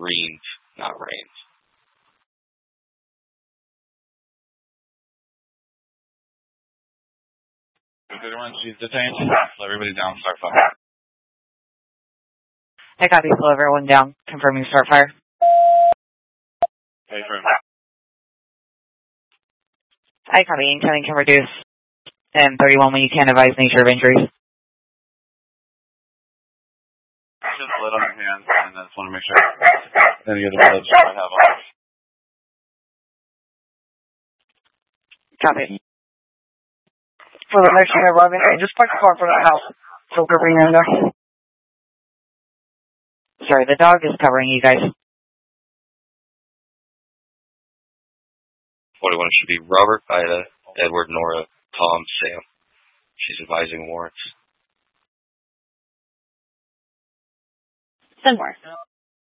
Reens, not Rains. Everyone, she's detained. Slow everybody down. Start fire. I copy. Slow everyone down. Confirming start fire. Okay, firm. I copy. Incoming can reduce. M31 when you can advise nature of injuries. Just blood on your hands, and then just want to make sure any of the blood you might have on it. Copy. For the next time arriving, just park the car in front of the house. So we're bringing in there. Sorry, the dog is covering you guys. 41 should be Robert, Ida, Edward, Nora, Tom, Sam. She's advising warrants. Send more.